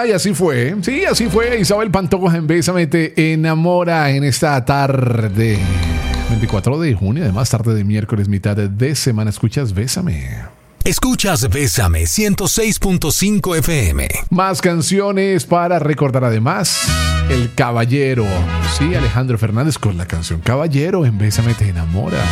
y así fue. Sí, así fue. Isabel Pantoja en Bésame te enamora en esta tarde. 24 de junio, además tarde de miércoles, mitad de semana. Escuchas Bésame. Escuchas Bésame 106.5 FM. Más canciones para recordar, además El Caballero. Sí, Alejandro Fernández con la canción Caballero en Bésame te enamora.